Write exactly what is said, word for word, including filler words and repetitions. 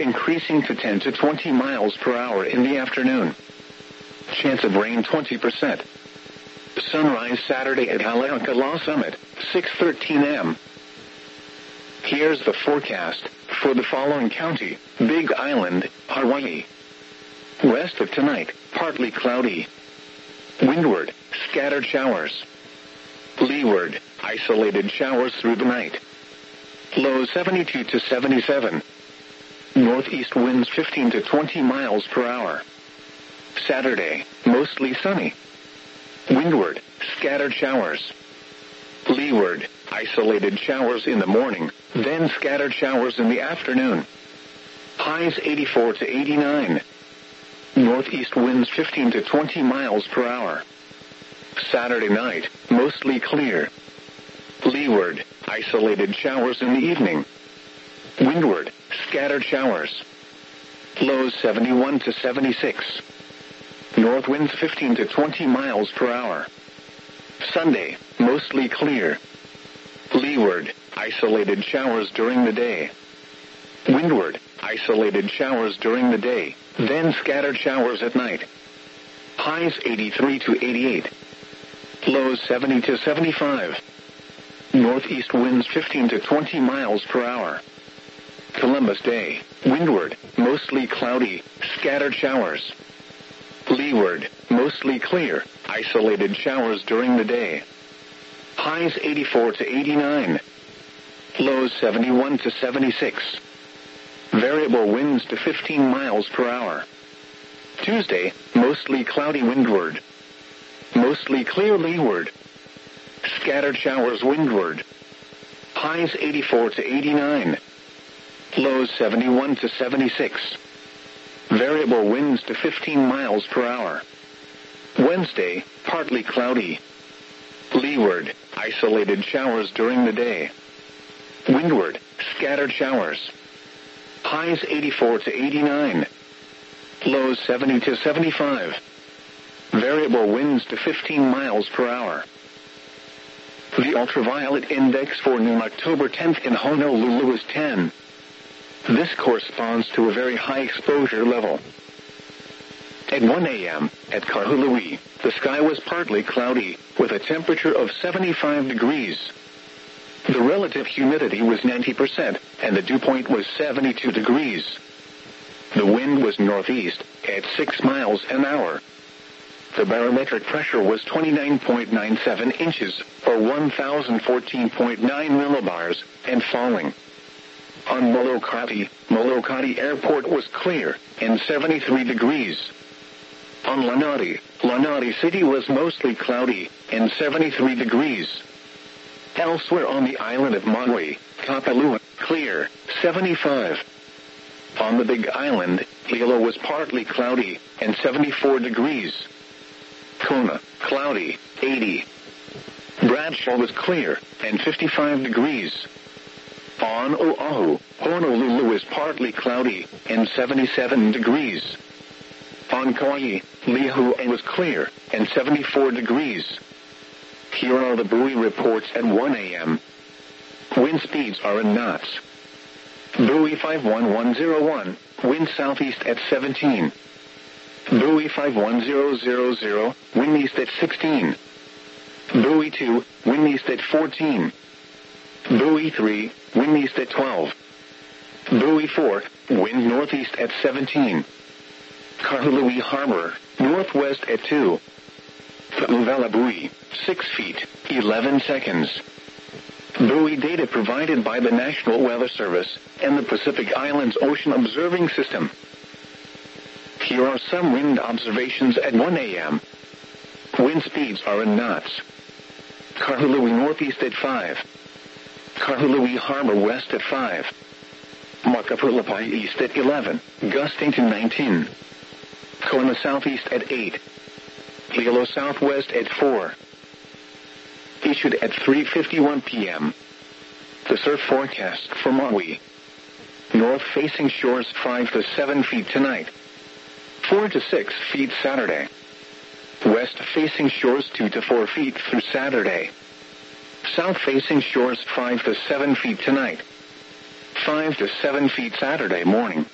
increasing to ten to twenty miles per hour in the afternoon. Chance of rain twenty percent. Sunrise Saturday at Haleakala Summit, six thirteen a m Here's the forecast for the following county: Big Island, Hawaii. West of tonight, partly cloudy. Windward, scattered showers. Leeward, isolated showers through the night. Low seventy-two to seventy-seven. Northeast winds fifteen to twenty miles per hour. Saturday, mostly sunny. Windward, scattered showers. Leeward, isolated showers in the morning, then scattered showers in the afternoon. Highs eighty-four to eighty-nine. Northeast winds fifteen to twenty miles per hour. Saturday night, mostly clear. Leeward, isolated showers in the evening. Windward, scattered showers. Lows seventy-one to seventy-six. North winds fifteen to twenty miles per hour. Sunday, mostly clear. Leeward, isolated showers during the day. Windward, isolated showers during the day, then scattered showers at night. Highs eighty-three to eighty-eight. Lows seventy to seventy-five. Northeast winds fifteen to twenty miles per hour. Columbus Day, windward, mostly cloudy, scattered showers. Leeward, mostly clear, isolated showers during the day. Highs eighty-four to eighty-nine. Lows seventy-one to seventy-six. Variable winds to fifteen miles per hour. Tuesday, mostly cloudy windward. Mostly clear leeward. Scattered showers windward. Highs eighty-four to eighty-nine. Lows seventy-one to seventy-six. Variable winds to fifteen miles per hour. Wednesday, partly cloudy. Leeward, isolated showers during the day. Windward, scattered showers. Highs eighty-four to eighty-nine. Lows seventy to seventy-five. Variable winds to fifteen miles per hour. The ultraviolet index for noon October tenth in Honolulu is ten. This corresponds to a very high exposure level. At one a m, at Kahului, the sky was partly cloudy, with a temperature of seventy-five degrees. The relative humidity was ninety percent, and the dew point was seventy-two degrees. The wind was northeast, at six miles an hour. The barometric pressure was twenty-nine point nine seven inches, or one thousand fourteen point nine millibars, and falling. On Molokai, Molokai Airport was clear, and seventy-three degrees. On Lanai, Lanai City was mostly cloudy, and seventy-three degrees. Elsewhere on the island of Maui, Kapalua, clear, seventy-five. On the Big Island, Hilo was partly cloudy, and seventy-four degrees. Kona, cloudy, eighty. Bradshaw was clear, and fifty-five degrees. On Oahu, Honolulu is partly cloudy, and seventy-seven degrees. On Kauai, Lihue was clear, and seventy-four degrees. Here are the buoy reports at one a m Wind speeds are in knots. Buoy five one one zero one, wind southeast at seventeen. Buoy five one zero zero zero, wind east at sixteen. Buoy two, wind east at fourteen. Buoy three, wind east at twelve. Buoy four, wind northeast at seventeen. Kahului Harbor, northwest at two. Fa'uvela buoy, six feet, eleven seconds. Buoy data provided by the National Weather Service and the Pacific Islands Ocean Observing System. Here are some wind observations at one a m Wind speeds are in knots. Kahului northeast at five. Kahului Harbor west at five. Makapulapai east at eleven, gusting to nineteen. Kona southeast at eight. Hilo southwest at four. Issued at three fifty-one p m The surf forecast for Maui. North-facing shores five to seven feet tonight. four to six feet Saturday. West-facing shores two to four feet through Saturday. South-facing shores five to seven feet tonight. five to seven feet Saturday morning.